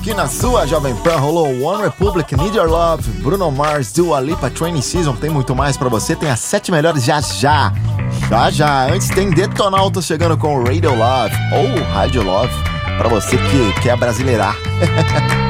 Aqui na sua Jovem Pan rolou One Republic, Need Your Love, Bruno Mars, Dua Lipa, Training Season. Tem muito mais pra você, tem as 7 melhores já. Antes tem Detonautas chegando com Radio Love ou Radio Love, pra você que quer brasileirar.